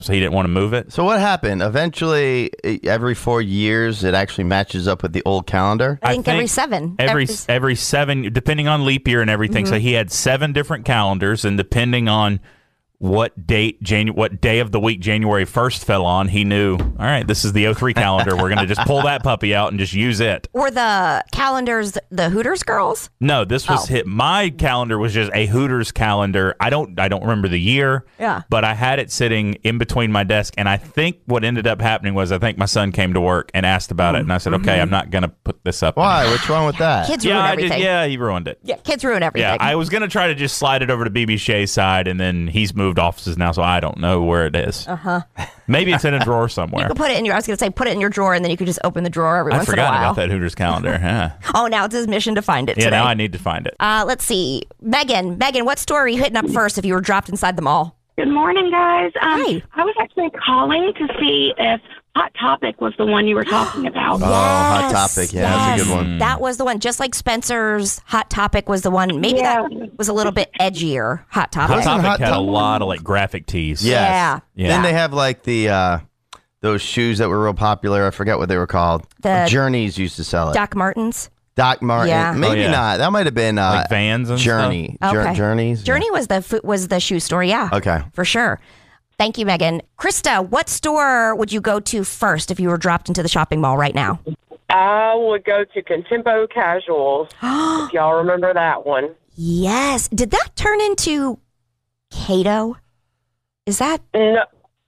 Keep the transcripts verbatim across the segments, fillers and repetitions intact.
so he didn't want to move it. So what happened? Eventually, every four years, it actually matches up with the old calendar? I think, I think every seven. Every, every every seven, depending on leap year and everything. Mm-hmm. So he had seven different calendars, and depending on what date, Janu- what day of the week January first fell on, he knew, all right, this is the oh three calendar. We're going to just pull that puppy out and just use it. Were the calendars the Hooters girls? No, this was oh. hit. My calendar was just a Hooters calendar. I don't I don't remember the year, yeah. but I had it sitting in between my desk, and I think what ended up happening was I think my son came to work and asked about mm-hmm. it, and I said, okay, mm-hmm. I'm not going to put this up. Why? Anymore. What's wrong with that? Kids yeah, ruin I everything. Did, yeah, he ruined it. Yeah, kids ruin everything. Yeah, I was going to try to just slide it over to B B Shea's side, and then he's moved offices now, so I don't know where it is. Uh-huh. Maybe it's in a drawer somewhere. You could put it in your, I was going to say, put it in your drawer, and then you could just open the drawer every I once in a while. I forgot about that Hooters calendar. Yeah. Oh, now it's his mission to find it Yeah, today. now I need to find it. Uh, let's see. Megan, Megan, what store are you hitting up first if you were dropped inside the mall? Good morning, guys. Um, Hi. I was actually calling to see if Hot Topic was the one you were talking about. Oh, Hot Topic. Yeah, yes. that's a good one. That was the one. Just like Spencer's Hot Topic was the one. Maybe Yeah. that was a little bit edgier. Hot Topic. Hot Topic Hot had a Topic. lot of like graphic tees. Yes. Yeah. Yeah. Then they have like the uh, those shoes that were real popular. I forget what they were called. The Journeys used to sell it. Doc Martens. Doc Martin. Yeah. Maybe Oh, yeah. not. That might have been uh, Like Vans and Journey. stuff? Jour- Okay. Journeys. Journey was the fo- was the shoe store. Yeah. Okay. For sure. Thank you, Megan. Krista, what store would you go to first if you were dropped into the shopping mall right now? I would go to Contempo Casuals, if y'all remember that one. Yes. Did that turn into Cato? Is that? No,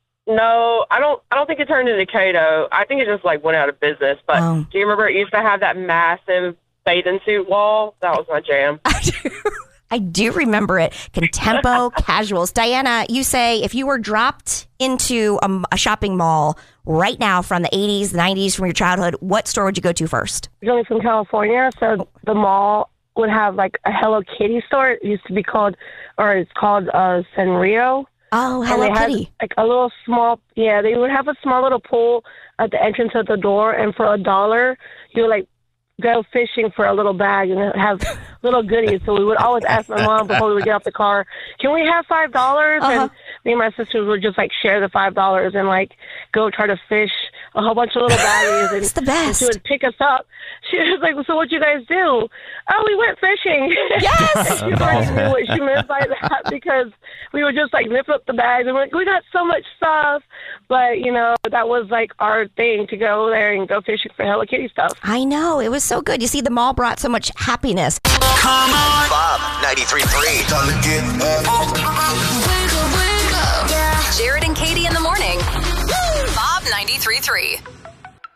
no, I don't. I don't think it turned into Cato. I think it just like went out of business. But Oh. do you remember it used to have that massive bathing suit wall? That was my jam. I do, I do remember it. Contempo Casuals. Diana, you say if you were dropped into a, a shopping mall right now from the eighties, nineties, from your childhood, what store would you go to first? Originally from California, so the mall would have like a Hello Kitty store. It used to be called, or it's called uh, Sanrio. Oh, And Hello they had, Kitty. like a little small, yeah, they would have a small little pool at the entrance of the door, and for a dollar, you would like go fishing for a little bag and have little goodies. So we would always ask my mom before we would get off the car, can we have five dollars? Uh-huh. And me and my sisters would just like share the five dollars and like go try to fish a whole bunch of little baggies. And, It's the best. and she would pick us up. She was like, so what'd you guys do? Oh, we went fishing. Yes! She already knew what she meant by that because we would just like lift up the bags and we're like, we got so much stuff. But, you know, that was like our thing to go there and go fishing for Hello Kitty stuff. I know. It was so good. You see, the mall brought so much happiness. Come on. Bob ninety-three point three. Time to get up. Jared and Katie in the morning. Bob ninety-three point three.